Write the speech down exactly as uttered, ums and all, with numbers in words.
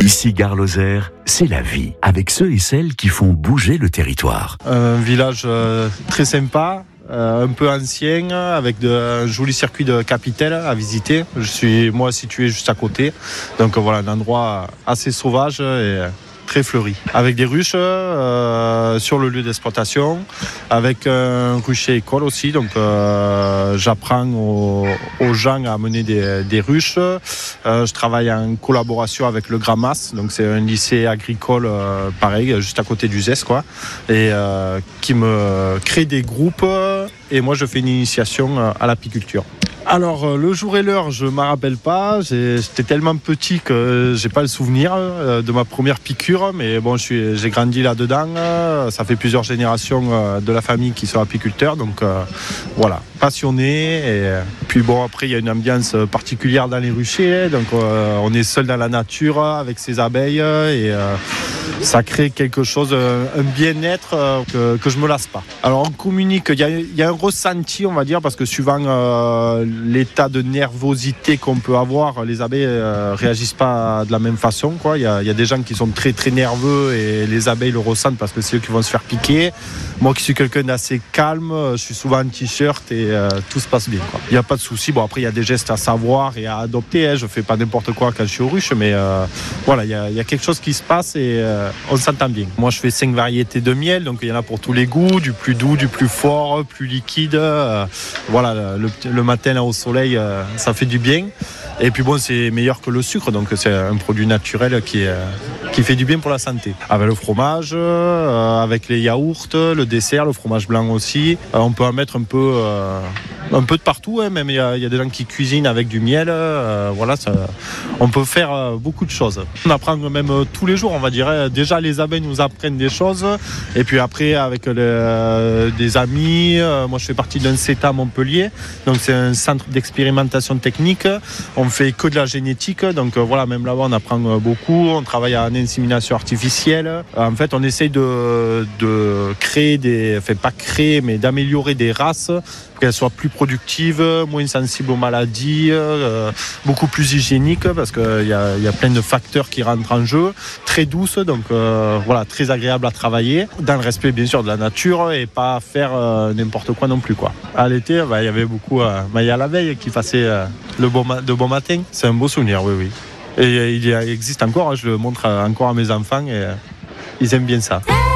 Ici Gare-Lozère, c'est la vie, avec ceux et celles qui font bouger le territoire. Un village euh, très sympa, euh, un peu ancien, avec de, un joli circuit de Capitelle à visiter. Je suis moi situé juste à côté, donc voilà, un endroit assez sauvage et très fleuri, avec des ruches euh, sur le lieu d'exploitation, avec un rucher école aussi, donc euh, j'apprends aux, aux gens à mener des, des ruches. Euh, je travaille en collaboration avec le Gramas, donc c'est un lycée agricole euh, pareil, juste à côté du Z E S, quoi, et euh, qui me crée des groupes, et moi je fais une initiation à l'apiculture. Alors le jour et l'heure, je ne m'en rappelle pas. J'ai, j'étais tellement petit que j'ai pas le souvenir euh, de ma première piqûre, mais bon, je suis, j'ai grandi là-dedans. Euh, ça fait plusieurs générations euh, de la famille qui sont apiculteurs, donc euh, voilà, passionné. Et puis bon, après il y a une ambiance particulière dans les ruchers, donc euh, on est seul dans la nature avec ses abeilles et euh, ça crée quelque chose, un bien-être euh, que, que je me lasse pas. Alors on communique, il y a, il y a un ressenti, on va dire, parce que suivant euh, l'état de nervosité qu'on peut avoir, les abeilles euh, réagissent pas de la même façon, quoi. Il y a, il y a des gens qui sont très très nerveux et les abeilles le ressentent parce que c'est eux qui vont se faire piquer. Moi qui suis quelqu'un d'assez calme, je suis souvent en t-shirt et euh, tout se passe bien, quoi. Il n'y a pas de souci. Bon, après il y a des gestes à savoir et à adopter, hein. Je fais pas n'importe quoi quand je suis aux ruches, mais euh, voilà, il y, a, il y a quelque chose qui se passe et euh, on s'entend bien. Moi je fais cinq variétés de miel, donc il y en a pour tous les goûts, du plus doux, du plus fort, plus liquide. Euh, voilà, le, le matin là, au soleil, euh, ça fait du bien. Et puis bon, c'est meilleur que le sucre, donc c'est un produit naturel qui, est, qui fait du bien pour la santé. Avec le fromage, euh, avec les yaourts, le dessert, le fromage blanc aussi. Euh, on peut en mettre un peu, euh, un peu de partout, hein. Même il y, y a des gens qui cuisinent avec du miel. Euh, voilà, ça, on peut faire euh, beaucoup de choses. On apprend même euh, tous les jours, on va dire. Déjà, les abeilles nous apprennent des choses. Et puis après, avec le, euh, des amis, euh, moi je fais partie d'un C E T A Montpellier. Donc c'est un centre d'expérimentation technique. On fait que de la génétique, donc euh, voilà, même là-bas on apprend euh, beaucoup. On travaille en insémination artificielle. Euh, en fait, on essaye de, de créer des, enfin pas créer, mais d'améliorer des races pour qu'elles soient plus productives, moins sensibles aux maladies, euh, beaucoup plus hygiéniques, parce qu'il y a, y a plein de facteurs qui rentrent en jeu. Très douces, donc euh, voilà, très agréable à travailler, dans le respect bien sûr de la nature et pas faire euh, n'importe quoi non plus, quoi. À l'été, bah, il y avait beaucoup, euh, bah, il y a la veille qui passait euh, le bon ma- de bon matin. C'est un beau souvenir, oui, oui. Et il existe encore, hein, je le montre encore à mes enfants et euh, ils aiment bien ça.